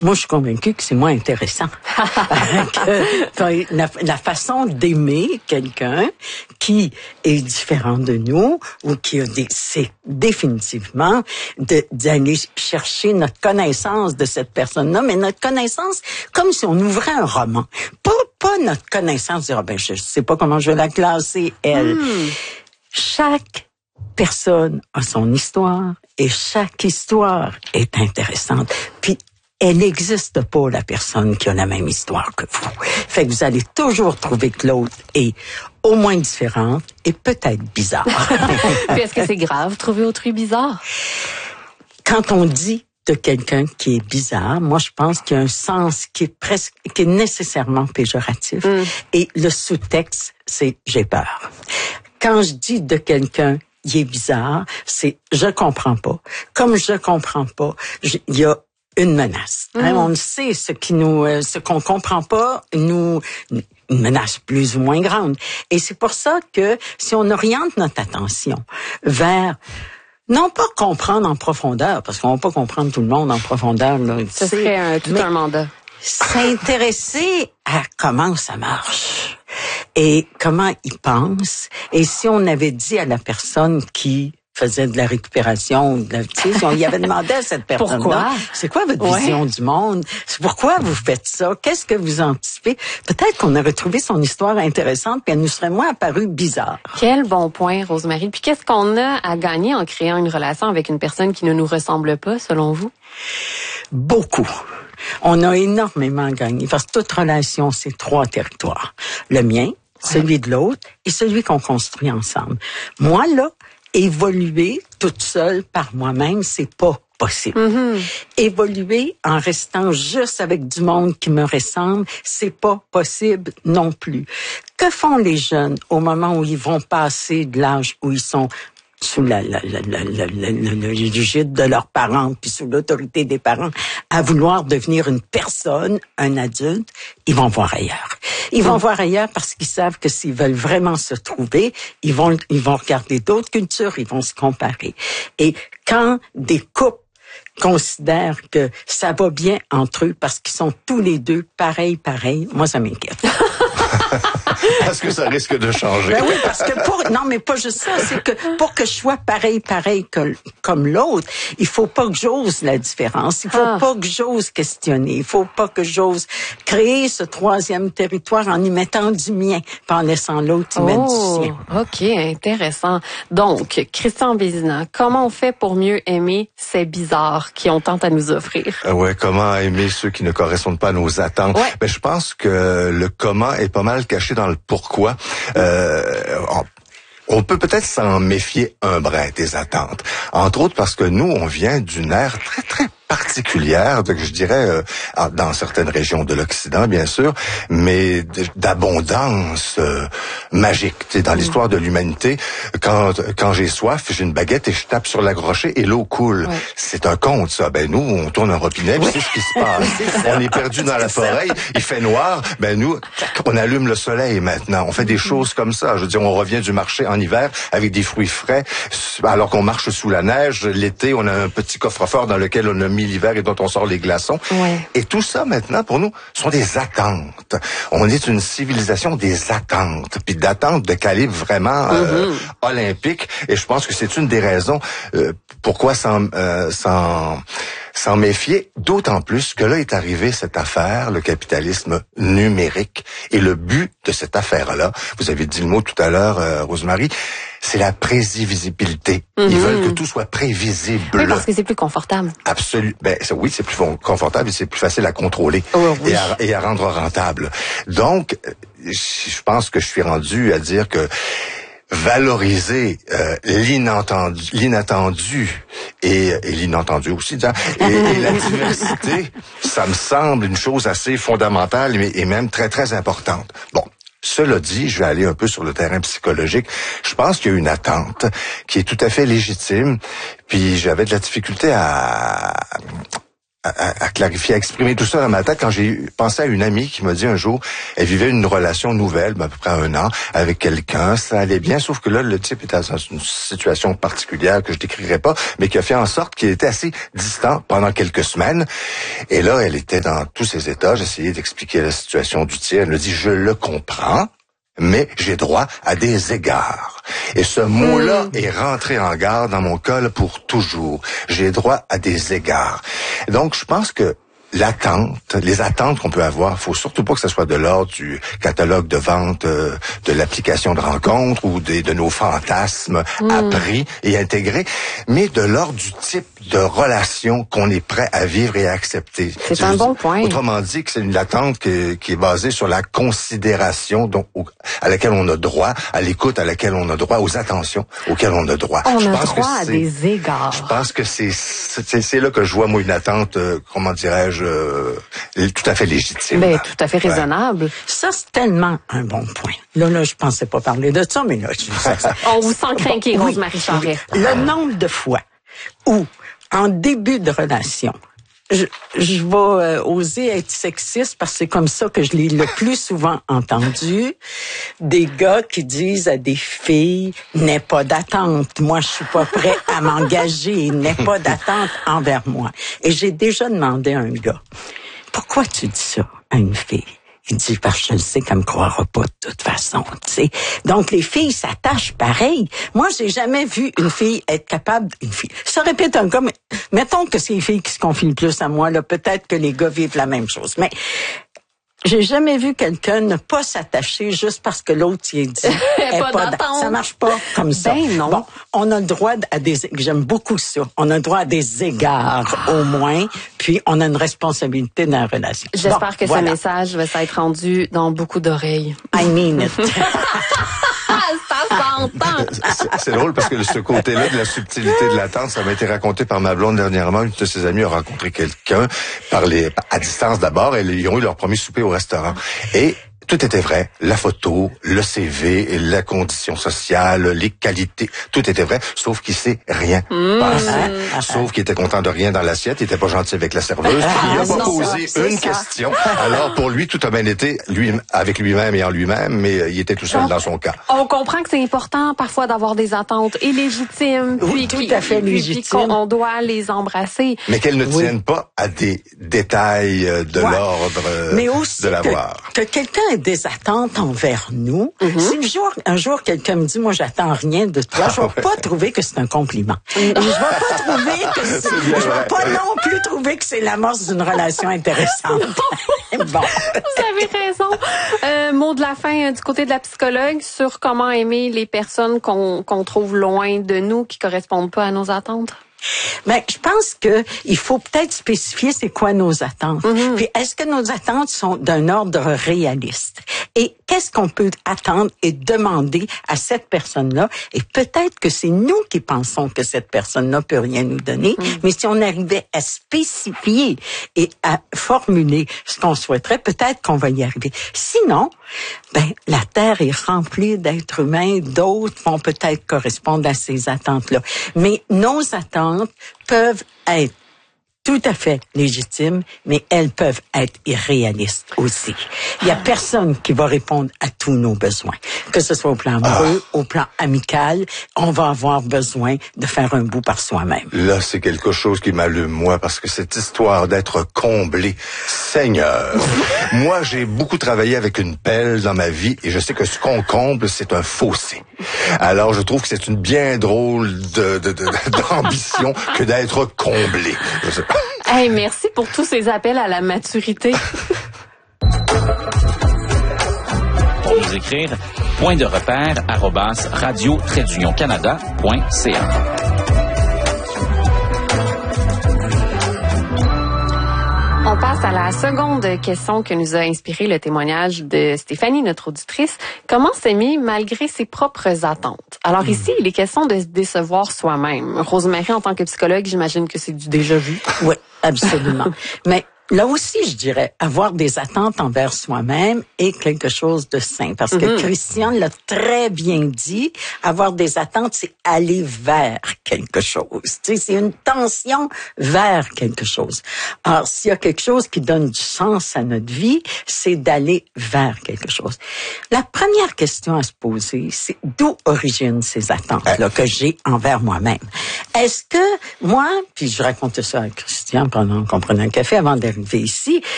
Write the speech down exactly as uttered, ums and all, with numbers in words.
Moi, je suis convaincue que c'est moins intéressant. que, que la, la façon d'aimer quelqu'un qui est différent de nous ou qui a des, c'est définitivement de, d'aller chercher notre connaissance de cette personne-là, mais notre connaissance comme si on ouvrait un roman. Pas, pas notre connaissance, dire, oh, ben, je sais pas comment je vais la classer, elle. Hmm. Chaque personne a son histoire et chaque histoire est intéressante. Puis, elle n'existe pas, la personne qui a la même histoire que vous. Fait que vous allez toujours trouver que l'autre est au moins différente et peut-être bizarre. Puis est-ce que c'est grave, trouver autrui bizarre? Quand on dit de quelqu'un qui est bizarre, moi, je pense qu'il y a un sens qui est presque, qui est nécessairement péjoratif. Mm. Et le sous-texte, c'est « j'ai peur ». Quand je dis de quelqu'un il est bizarre, c'est « je comprends pas ». Comme je comprends pas, il y a une menace. Mmh. Hein, on sait ce qui nous, euh, ce qu'on comprend pas, nous, une menace plus ou moins grande. Et c'est pour ça que si on oriente notre attention vers non pas comprendre en profondeur, parce qu'on va pas comprendre tout le monde en profondeur. Là, ce serait un, tout un mandat. S'intéresser à comment ça marche et comment il pense. Et si on avait dit à la personne qui faisait de la récupération, de la, tu sais, si on y avait demandé à cette personne-là, pourquoi? C'est quoi votre ouais. vision du monde? Pourquoi vous faites ça? Qu'est-ce que vous anticipez? Peut-être qu'on aurait trouvé son histoire intéressante puis elle nous serait moins apparue bizarre. Quel bon point, Rosemary. Puis qu'est-ce qu'on a à gagner en créant une relation avec une personne qui ne nous ressemble pas, selon vous? Beaucoup. On a énormément gagné parce que toute relation, c'est trois territoires. Le mien, ouais. celui de l'autre et celui qu'on construit ensemble. Moi, là, évoluer toute seule par moi-même, c'est pas possible. Mm-hmm. Évoluer en restant juste avec du monde qui me ressemble, c'est pas possible non plus. Que font les jeunes au moment où ils vont passer de l'âge où ils sont sous la, la, la, la, la, la, la l'égide de leurs parents, puis sous l'autorité des parents, à vouloir devenir une personne, un adulte, ils vont voir ailleurs. Ils vont mmh. voir ailleurs parce qu'ils savent que s'ils veulent vraiment se trouver, ils vont, ils vont regarder d'autres cultures, ils vont se comparer. Et quand des couples considèrent que ça va bien entre eux parce qu'ils sont tous les deux pareils, pareils, moi ça m'inquiète. Parce que ça risque de changer. Ben oui, parce que pour, non, mais pas juste ça, c'est que pour que je sois pareil, pareil que, comme l'autre, il faut pas que j'ose la différence. Il faut ah. pas que j'ose questionner. Il faut pas que j'ose créer ce troisième territoire en y mettant du mien, pas en laissant l'autre y oh, mettre du sien. OK, intéressant. Donc, Christian Vézina, comment on fait pour mieux aimer ces bizarres qui ont tant à nous offrir? Euh, ouais, comment aimer ceux qui ne correspondent pas à nos attentes? Ouais. Ben, je pense que le comment est pas mal caché dans le pourquoi. Euh, on, on peut peut-être s'en méfier un brin des attentes. Entre autres parce que nous, on vient d'une ère très, très particulière, je dirais, euh, dans certaines régions de l'Occident, bien sûr, mais d'abondance euh, magique. T'sais, dans l'histoire de l'humanité, quand quand j'ai soif, j'ai une baguette et je tape sur la grochée et l'eau coule. Ouais. C'est un conte, ça. Ben nous, on tourne un robinet, puis oui. c'est ce qui se passe. On est perdu dans la forêt, il fait noir. Ben nous, on allume le soleil maintenant. On fait des choses comme ça. Je veux dire, on revient du marché en hiver avec des fruits frais, alors qu'on marche sous la neige. L'été, on a un petit coffre-fort dans lequel on a mis l'hiver et dont on sort les glaçons. Ouais. Et tout ça, maintenant, pour nous, sont des attentes. On est une civilisation des attentes, puis d'attentes de calibre vraiment euh, mm-hmm. olympique. Et je pense que c'est une des raisons euh, pourquoi s'en, euh, s'en, s'en méfier, d'autant plus que là est arrivée cette affaire, le capitalisme numérique. Et le but de cette affaire-là, vous avez dit le mot tout à l'heure, euh, Rosemary, c'est la prévisibilité. Mm-hmm. Ils veulent que tout soit prévisible. Oui, parce que c'est plus confortable. Absolument. Ben, oui, c'est plus confortable et c'est plus facile à contrôler oh, oui. et, à, et à rendre rentable. Donc, je pense que je suis rendu à dire que valoriser euh, l'inattendu, l'inattendu et, et l'inentendu aussi, et, et la diversité, ça me semble une chose assez fondamentale et même très, très importante. Bon. Cela dit, je vais aller un peu sur le terrain psychologique. Je pense qu'il y a une attente qui est tout à fait légitime. Puis j'avais de la difficulté à à, à clarifier, à exprimer tout ça dans ma tête quand j'ai pensé à une amie qui m'a dit un jour, elle vivait une relation nouvelle, ben, à peu près un an, avec quelqu'un, ça allait bien, sauf que là, le type était dans une situation particulière que je décrirai pas, mais qui a fait en sorte qu'il était assez distant pendant quelques semaines. Et là, elle était dans tous ses états, j'essayais d'expliquer la situation du tiers, elle me dit, je le comprends, mais j'ai droit à des égards. Et ce mot-là mmh. est rentré en gare dans mon col pour toujours. J'ai droit à des égards. Donc, je pense que l'attente, les attentes qu'on peut avoir, faut surtout pas que ce soit de l'ordre du catalogue de vente, euh, de l'application de rencontre ou des, de nos fantasmes mmh. appris et intégrés, mais de l'ordre du type de relation qu'on est prêt à vivre et à accepter. C'est Je un bon dis, point. Autrement dit, que c'est une attente qui, qui est basée sur la considération dont, à laquelle on a droit, à l'écoute à laquelle on a droit, aux attentions auxquelles on a droit. On je a pense droit que à des égards. Je pense que c'est, c'est, c'est là que je vois, moi, une attente, euh, comment dirais-je, euh, tout à fait légitime. Mais tout à fait raisonnable. Ouais. Ça, c'est tellement un bon point. Là, là, je pensais pas parler de ça, mais là, je sais ça. On vous sent craquer, bon, Rose-Marie oui, Charest. Oui. Le nombre de fois où, en début de relation, je, je vais euh, oser être sexiste parce que c'est comme ça que je l'ai le plus souvent entendu. Des gars qui disent à des filles, n'aie pas d'attente. Moi, je suis pas prêt à m'engager. N'aie pas d'attente envers moi. Et j'ai déjà demandé à un gars, pourquoi tu dis ça à une fille? Il dit, parce que je le sais qu'elle me croira pas de toute façon, tu sais. Donc, les filles s'attachent pareil. Moi, j'ai jamais vu une fille être capable, une fille. Ça répète un gars, mais mettons que c'est les filles qui se confient le plus à moi, là, peut-être que les gars vivent la même chose. Mais, j'ai jamais vu quelqu'un ne pas s'attacher juste parce que l'autre y est dit. pas pas ça marche pas comme ça. Ben non. Bon, on a le droit à des, j'aime beaucoup ça. On a le droit à des égards, ah. au moins. Puis, on a une responsabilité dans la relation. J'espère bon, que voilà. ce message va s'être rendu dans beaucoup d'oreilles. I mean it. Ça s'entend. C'est, c'est drôle parce que ce côté-là de la subtilité de l'attente, ça m'a été raconté par ma blonde dernièrement. Une de ses amies a rencontré quelqu'un par les, à distance d'abord. Et ils ont eu leur premier souper au restaurant. Et tout était vrai. La photo, le C V, la condition sociale, les qualités, tout était vrai, sauf qu'il sait rien mmh. passé. Sauf qu'il était content de rien dans l'assiette, il était pas gentil avec la serveuse, ah, il a pas non, posé ça, une ça. question. Alors pour lui, tout a bien été lui avec lui-même et en lui-même, mais il était tout seul Donc, dans son cas. On comprend que c'est important parfois d'avoir des attentes illégitimes, oui, puis tout qui, à fait puis, légitime. Puis qu'on doit les embrasser. Mais qu'elles ne tiennent oui. pas à des détails de ouais. l'ordre mais aussi de l'avoir. Que, que quelqu'un ait des attentes envers nous. Mm-hmm. Si un jour, un jour quelqu'un me dit, moi, j'attends rien de toi, je vais ah, pas ouais. trouver que c'est un compliment. Et je vais pas trouver que c'est, je vais pas non plus trouver que c'est l'amorce d'une relation intéressante. Bon. Vous avez raison. Euh, mot de la fin euh, du côté de la psychologue sur comment aimer les personnes qu'on, qu'on trouve loin de nous, qui correspondent pas à nos attentes. Ben, je pense que il faut peut-être spécifier c'est quoi nos attentes. Mm-hmm. Puis est-ce que nos attentes sont d'un ordre réaliste? Et qu'est-ce qu'on peut attendre et demander à cette personne-là? Et peut-être que c'est nous qui pensons que cette personne-là peut rien nous donner, mm-hmm. mais si on arrivait à spécifier et à formuler ce qu'on souhaiterait, peut-être qu'on va y arriver. Sinon, ben, la Terre est remplie d'êtres humains, d'autres vont peut-être correspondre à ces attentes-là. Mais nos attentes peuvent être tout à fait légitimes, mais elles peuvent être irréalistes aussi. Il y a personne qui va répondre à tous nos besoins. Que ce soit au plan amoureux, ah. au plan amical, on va avoir besoin de faire un bout par soi-même. Là, c'est quelque chose qui m'allume, moi, parce que cette histoire d'être comblé, Seigneur, moi, j'ai beaucoup travaillé avec une pelle dans ma vie et je sais que ce qu'on comble, c'est un fossé. Alors, je trouve que c'est une bien drôle de, de, de, d'ambition que d'être comblé. Je sais. Hey, merci pour tous ces appels à la maturité. Pour nous écrire, point de repère arobase radio trait d'union canada point c a. On passe à la seconde question que nous a inspiré le témoignage de Stéphanie, notre auditrice. Comment s'aimer malgré ses propres attentes? Alors ici, il est question de se décevoir soi-même. Rose-Marie, en tant que psychologue, j'imagine que c'est du déjà vu. Oui, absolument. Mais Là aussi, je dirais, avoir des attentes envers soi-même est quelque chose de sain. Parce que mm-hmm. Christian l'a très bien dit, avoir des attentes, c'est aller vers quelque chose. Tu sais, c'est une tension vers quelque chose. Alors, s'il y a quelque chose qui donne du sens à notre vie, c'est d'aller vers quelque chose. La première question à se poser, c'est d'où originent ces attentes-là que j'ai envers moi-même. Est-ce que moi, puis je racontais ça à Christian pendant qu'on prenait un café avant d'arriver ici,